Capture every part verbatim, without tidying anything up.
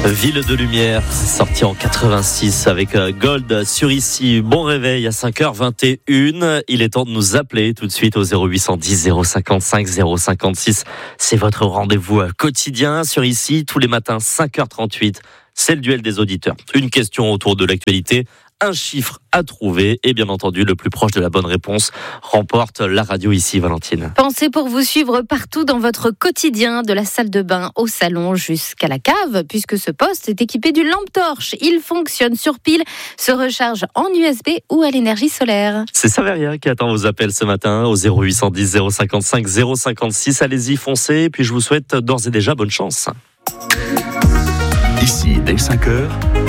Ville de lumière, sorti en quatre-vingt-six avec Gold sur Ici. Bon réveil à cinq heures vingt et une. Il est temps de nous appeler tout de suite au zéro huit cent dix zéro cinquante-cinq zéro cinquante-six. C'est votre rendez-vous quotidien sur Ici, tous les matins cinq heures trente-huit. C'est le duel des auditeurs. Une question autour de l'actualité, un chiffre à trouver et bien entendu le plus proche de la bonne réponse remporte la radio Ici, Valentine. Pensez pour vous suivre partout dans votre quotidien, de la salle de bain au salon jusqu'à la cave, puisque ce poste est équipé d'une lampe torche. Il fonctionne sur pile, se recharge en U S B ou à l'énergie solaire. C'est Saveria qui attend vos appels ce matin au zéro huit cent dix zéro cinquante-cinq zéro cinquante-six. Allez-y, foncez, et puis je vous souhaite d'ores et déjà bonne chance. Ici, dès cinq heures.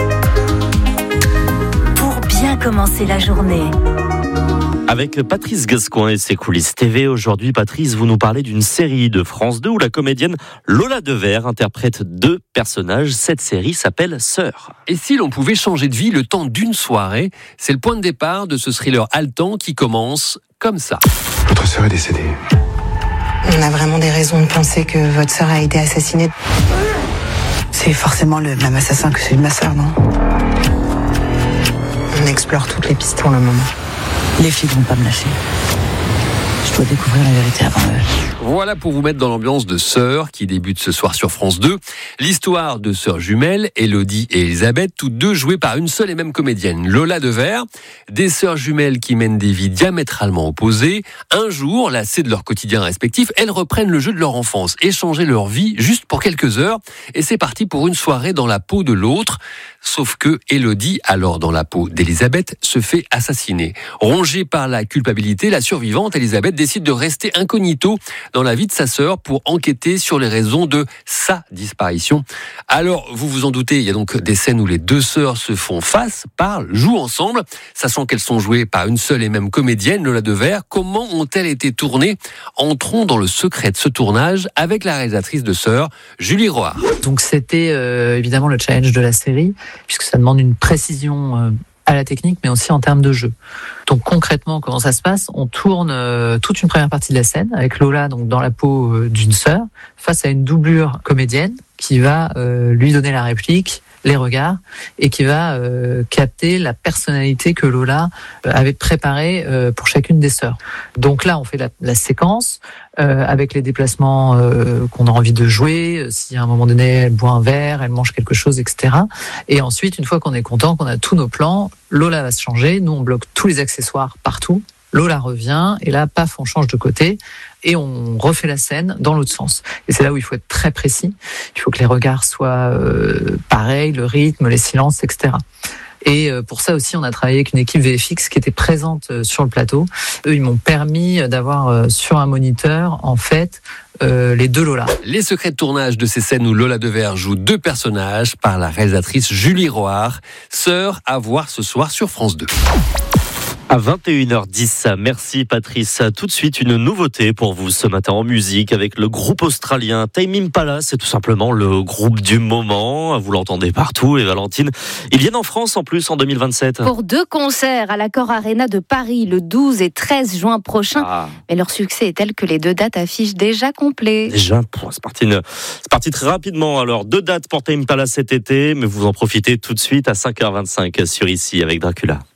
Pour bien commencer la journée. Avec Patrice Gascoin et ses coulisses T V. Aujourd'hui, Patrice, vous nous parlez d'une série de France deux où la comédienne Lola Devers interprète deux personnages. Cette série s'appelle Sœur. Et si l'on pouvait changer de vie le temps d'une soirée, c'est le point de départ de ce thriller haletant qui commence comme ça. Votre sœur est décédée. On a vraiment des raisons de penser que votre sœur a été assassinée. C'est forcément le même assassin que celui de ma sœur, non ? On explore toutes les pistes pour le moment. Les filles vont pas me lâcher. Je dois découvrir la vérité avant eux. Voilà pour vous mettre dans l'ambiance de Sœur qui débute ce soir sur France deux. L'histoire de sœurs jumelles, Élodie et Elisabeth, toutes deux jouées par une seule et même comédienne, Lola Devers. Des sœurs jumelles qui mènent des vies diamétralement opposées. Un jour, lassées de leur quotidien respectif, elles reprennent le jeu de leur enfance, échanger leur vie juste pour quelques heures. Et c'est parti pour une soirée dans la peau de l'autre. Sauf que Élodie, alors dans la peau d'Elisabeth, se fait assassiner. Rongée par la culpabilité, la survivante, Elisabeth, décide de rester incognito dans la vie de sa sœur pour enquêter sur les raisons de sa disparition. Alors, vous vous en doutez, il y a donc des scènes où les deux sœurs se font face, parlent, jouent ensemble, sachant qu'elles sont jouées par une seule et même comédienne, Lola Devers. Comment ont-elles été tournées ? Entrons dans le secret de ce tournage avec la réalisatrice de Sœur, Julie Roard. Donc c'était euh, évidemment le challenge de la série, puisque ça demande une précision euh, à la technique, mais aussi en termes de jeu. Donc concrètement, comment ça se passe ? On tourne euh, toute une première partie de la scène avec Lola donc dans la peau euh, d'une sœur, face à une doublure comédienne qui va euh, lui donner la réplique, les regards, et qui va euh, capter la personnalité que Lola euh, avait préparée euh, pour chacune des sœurs. Donc là, on fait la, la séquence euh, avec les déplacements euh, qu'on a envie de jouer. Euh, si à un moment donné, elle boit un verre, elle mange quelque chose, et cetera. Et ensuite, une fois qu'on est content, qu'on a tous nos plans, Lola va se changer. Nous, on bloque tous les accessoires partout. Lola revient, et là, paf, on change de côté, et on refait la scène dans l'autre sens. Et c'est là où il faut être très précis. Il faut que les regards soient euh, pareils, le rythme, les silences, et cetera. Et pour ça aussi, on a travaillé avec une équipe V F X qui était présente sur le plateau. Eux, ils m'ont permis d'avoir sur un moniteur, en fait, euh, les deux Lola. Les secrets de tournage de ces scènes où Lola Devers joue deux personnages par la réalisatrice Julie Roard. Sœur à voir ce soir sur France deux. À vingt et une heures dix, merci Patrice. Tout de suite, une nouveauté pour vous ce matin en musique avec le groupe australien Tame Impala. C'est tout simplement le groupe du moment. Vous l'entendez partout. Et Valentine, ils viennent en France en plus en deux mille vingt-sept. Pour deux concerts à l'Accor Arena de Paris le douze et treize juin prochain. Ah. Mais leur succès est tel que les deux dates affichent déjà complet. Déjà, c'est parti, c'est parti très rapidement. Alors, deux dates pour Tame Impala cet été, mais vous en profitez tout de suite à cinq heures vingt-cinq sur Ici avec Dracula.